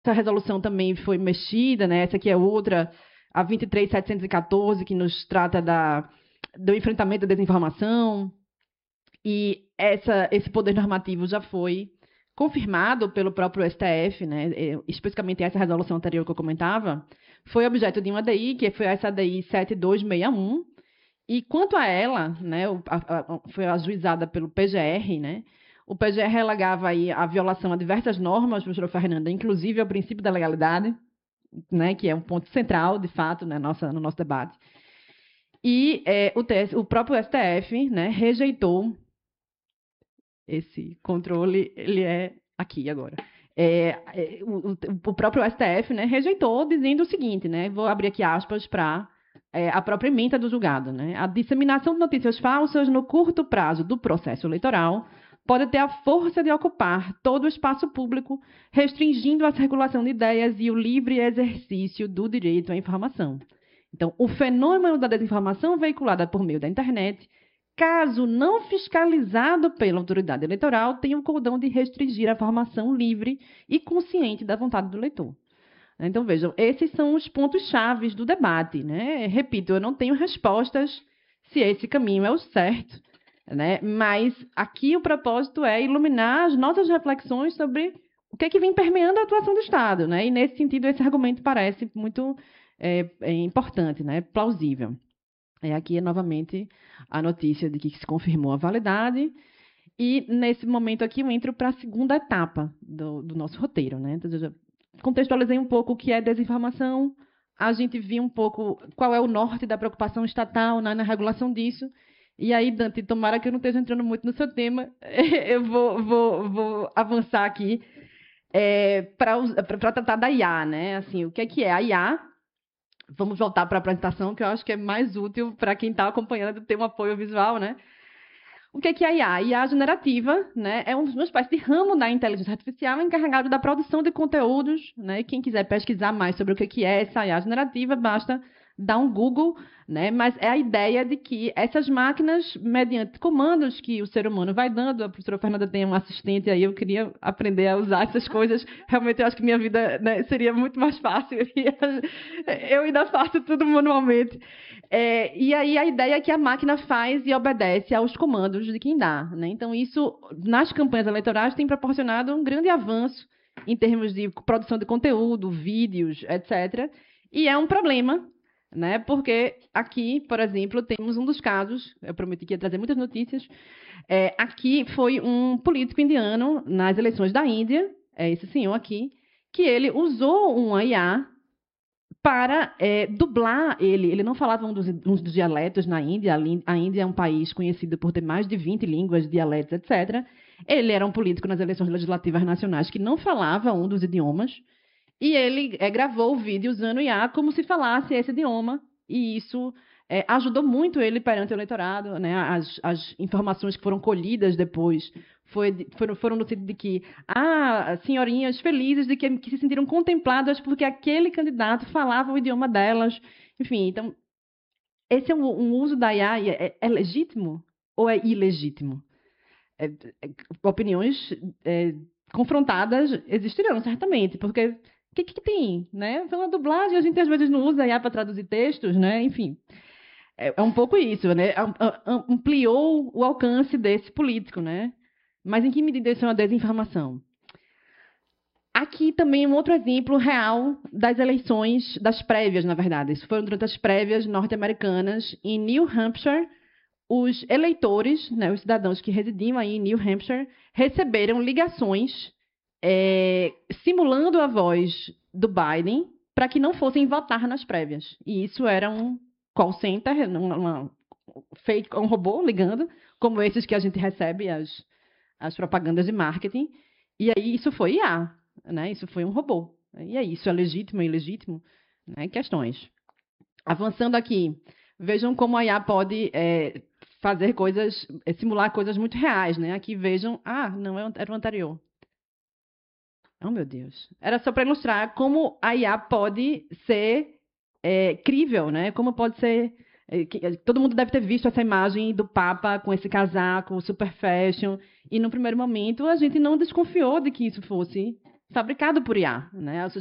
essa resolução também foi mexida, né? Essa aqui é outra, a 23.714, que nos trata do enfrentamento da desinformação. E esse poder normativo já foi confirmado pelo próprio STF, né? Especificamente essa resolução anterior que eu comentava, foi objeto de uma ADI, que foi essa ADI 7261, e quanto a ela, né, foi ajuizada pelo PGR, né? O PGR alegava aí a violação a diversas normas, professora Fernanda, inclusive ao princípio da legalidade, né, que é um ponto central, de fato, né, no nosso debate. E o próprio STF, né, rejeitou esse controle, ele é aqui agora. O próprio STF, né, rejeitou, dizendo o seguinte, né, vou abrir aqui aspas para a própria ementa do julgado, né, a disseminação de notícias falsas no curto prazo do processo eleitoral pode ter a força de ocupar todo o espaço público, restringindo a circulação de ideias e o livre exercício do direito à informação. Então, o fenômeno da desinformação veiculada por meio da internet, caso não fiscalizado pela autoridade eleitoral, tem o cordão de restringir a formação livre e consciente da vontade do eleitor. Então, vejam, esses são os pontos chaves do debate, né? Repito, eu não tenho respostas se esse caminho é o certo, né? Mas aqui o propósito é iluminar as nossas reflexões sobre o que vem permeando a atuação do Estado, né? E, nesse sentido, esse argumento parece muito importante, né? Plausível. Aqui é novamente a notícia de que se confirmou a validade. E, nesse momento aqui, eu entro para a segunda etapa do nosso roteiro, né? Então, eu já contextualizei um pouco o que é desinformação, a gente viu um pouco qual é o norte da preocupação estatal na regulação disso. E aí, Dante, tomara que eu não esteja entrando muito no seu tema, eu vou avançar aqui para tratar da IA, né? Assim, o que é a IA? Vamos voltar para a apresentação, que eu acho que é mais útil para quem está acompanhando ter um apoio visual, né? O que é a IA? A IA generativa, né, é uma espécie de ramo da inteligência artificial encarregado da produção de conteúdos, né? E quem quiser pesquisar mais sobre o que é essa IA generativa, basta dar um Google, né? Mas é a ideia de que essas máquinas, mediante comandos que o ser humano vai dando, a professora Fernanda tem um assistente aí, eu queria aprender a usar essas coisas, realmente eu acho que minha vida, né, seria muito mais fácil, eu ainda faço tudo manualmente. E aí a ideia é que a máquina faz e obedece aos comandos de quem dá, né? Então isso, nas campanhas eleitorais, tem proporcionado um grande avanço em termos de produção de conteúdo, vídeos, etc. E é um problema, né? Porque aqui, por exemplo, temos um dos casos, eu prometi que ia trazer muitas notícias, aqui foi um político indiano nas eleições da Índia, esse senhor aqui, que ele usou uma IA para dublar ele. Ele não falava um dos dialetos na Índia. A Índia é um país conhecido por ter mais de 20 línguas, dialetos, etc. Ele era um político nas eleições legislativas nacionais que não falava um dos idiomas. E ele gravou o vídeo usando o IA como se falasse esse idioma. E isso ajudou muito ele perante o eleitorado, né? As informações que foram colhidas depois foram no sentido de que senhorinhas felizes de que se sentiram contempladas porque aquele candidato falava o idioma delas. Enfim, então, esse é um uso da IA, é legítimo ou é ilegítimo? Opiniões confrontadas existirão, certamente, porque o que tem, né? Pela dublagem, a gente às vezes não usa a IA para traduzir textos, né? Enfim, é um pouco isso, né? Ampliou o alcance desse político, né? Mas em que medida isso é uma desinformação? Aqui também um outro exemplo real das eleições, das prévias, na verdade. Isso foram durante as prévias norte-americanas em New Hampshire. Os eleitores, né, os cidadãos que residiam aí em New Hampshire, receberam ligações simulando a voz do Biden para que não fossem votar nas prévias. E isso era um call center, um robô ligando, como esses que a gente recebe as propagandas de marketing. E aí isso foi IA, né? Isso foi um robô. E aí, isso é legítimo e ilegítimo? Né? Questões. Avançando aqui, vejam como a IA pode fazer coisas, simular coisas muito reais, né? Aqui vejam, não, era o anterior. Oh, meu Deus. Era só para ilustrar como a IA pode ser crível, né? Como pode ser... todo mundo deve ter visto essa imagem do Papa com esse casaco super fashion, e no primeiro momento a gente não desconfiou de que isso fosse fabricado por IA, né?